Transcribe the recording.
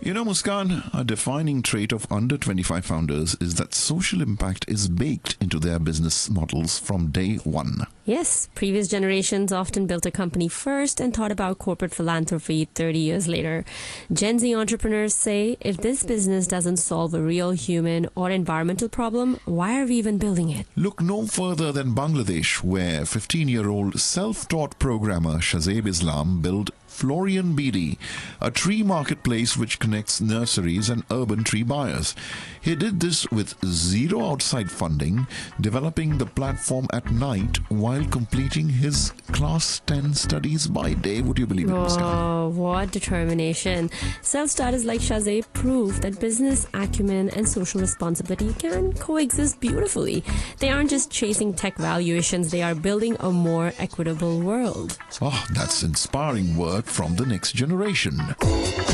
You know, Muskan, a defining trait of under 25 founders is that social impact is baked into their business models from day one. Yes, previous generations often built a company first and thought about corporate philanthropy 30 years later. Gen Z entrepreneurs say if this business doesn't solve a real human or environmental problem, why are we even building it? Look no further than Bangladesh, where 15-year-old self-taught programmer Shazeb Islam built Florian BD, a tree marketplace which connects nurseries and urban tree buyers. He did this with zero outside funding, developing the platform at night while completing his Class 10 studies by day. Would you believe it, Muskan? Oh, what determination. Self-starters like Shazeb prove that business acumen and social responsibility can coexist beautifully. They aren't just chasing tech valuations, they are building a more equitable world. Oh, that's inspiring work from the next generation.